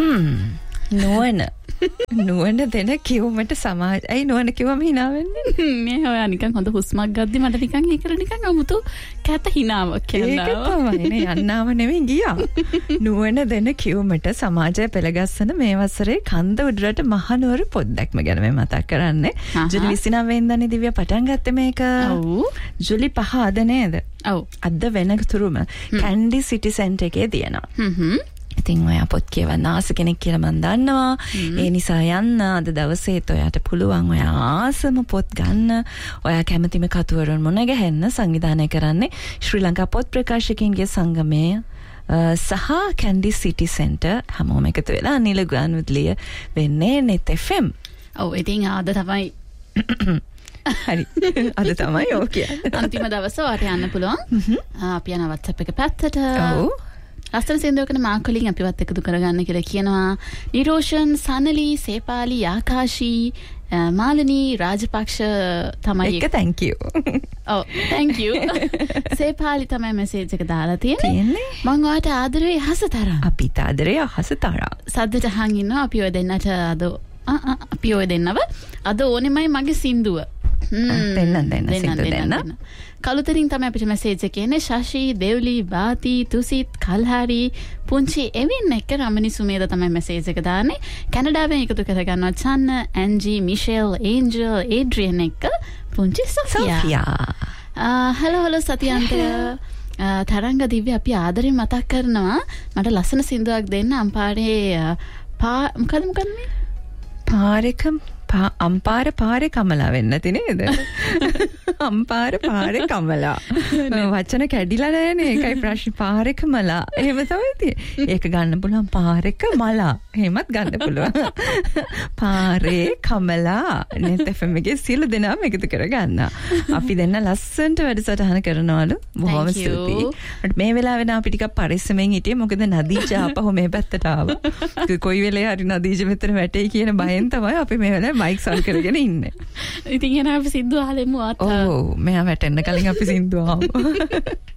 නුවණ දෙන කිව්වමට සමාජ. ඇයි නුවණ කිව්වම hina වෙන්නේ? මේ ඔයා නිකන් හොඳ හුස්මක් ගද්දි මට නිකන් ඒකට නිකන් අමුතු කැත හිනාවක් කියනවා. ඒක තමයි නේ යන්නාව නෙවෙයි ගියා. නුවණ දෙන කිව්වමට සමාජය පෙළගස්සන මේ වසරේ කන්ද උඩරට මහනුවර පොත්දැක්ම ගැන මම මතක් කරන්නේ. ජුලි 29 වෙනිදානේ දිව්‍ය පටන් ගත්තේ මේක. ඔව්. ජුලි 5 අද නේද? ඔව්. අද වෙනතුරුම කැන්ඩි සිටි සෙන්ටර් එකේ තියෙනවා. ඉතින් ඔයා පොත් කියවන්න ආස කෙනෙක් කියලා මම දන්නවා. ඒ නිසා යන්න අද දවසේත් ඔයාට පුළුවන් ඔයා ආසම පොත් ගන්න. ඔයා කැමතිම කතුවරුන් මුණ ගැහෙන්න සංවිධානය කරන්නේ ශ්‍රී ලංකා පොත් ප්‍රකාශකයින්ගේ සංගමය සහ කැන්ඩි සිටි සෙන්ටර් හැමෝම එකතු වෙලා නිල ගුවන්විදුලිය වෙන්නේ net FM. ඔව් ඉතින් අද තමයි හරි අද තමයි ඔය කියන්නේ. අන්තිම දවස ඔයාට යන්න පුළුවන්. අපි යන WhatsApp එක පැත්තට. ඔව්. ලස්සන සින්දුවකන මාකලින් අපිවත් එකතු කරගන්න කියලා කියනවා. නිරෝෂන්, සනලි, සේපාලි, ආකාශී, මාලනී, රාජපක්ෂ තමයි එක thank you. ඔව් thank you. සේපාලි තමයි මෙසේජ් එක දාලා තියෙන්නේ. මම ඔයාට ආදරේ හසතරා. අපිට ආදරේ හසතරා. සද්දට අහන් ඉන්නවා අපි ඔය දෙන්නට අපි ඔය දෙන්නව අද ඕනෙමයි මගේ සින්දුව. දෙන්න. කළුතරින් තමයි අපිට මෙසේජ් එක එන්නේ. ශෂි, දෙව්ලි, වාති, තුසිත්, කල්හාරි, පුංචි එවින් එක රමණි සුමේද තමයි මෙසේජ් එක දාන්නේ. කැනඩාවෙන් එකතු කරගන්නවා චන්න, ඇන්ජි, මිෂෙල්, ඒන්ජල්, ඒඩ්‍රියන් එක පුංචි සොෆියා. හලෝ සතියන්තය. තරංග දිව්‍ය අපි ආදරෙන් මතක් කරනවා. මට ලස්සන සින්දුවක් දෙන්න අම්පාරේ මොකද මේ? අම්පාර පාරේ කමලා වෙන්න ඇති නේද? අම්පාර පාරේ කමලා. වචන කැඩිලා නැනේ. ඒකයි ප්‍රශ්නේ. පාරේ කමලා. එහෙම තමයි තියෙන්නේ. ඒක ගන්න පුළුවන් පාරේක මලා. එහෙමත් ගන්න පුළුවන්. පාරේ කමලා. net FM එකේ සියලු දෙනාම එකතු කරගන්න. අපි දෙන්න ලස්සනට වැඩසටහන කරනවලු. බොහොම ස්තුතියි. මේ වෙලාවේ නම් අපි ටිකක් පරිස්සමෙන් හිටියේ. මොකද නදීජ ආපහු මේ පැත්තට ආවා. කොයි වෙලේ හරි නදීජ මෙතන වැටෙයි කියන බයෙන් තමයි අපි මේ වෙලාවේ මයික් සල් කරගෙන ඉන්නේ. ඉතින් එනවා අපි සින්දුව අහලෙමු. ඔව් මෙයා වැටෙන්න කලින් අපි සින්දුව අහමු.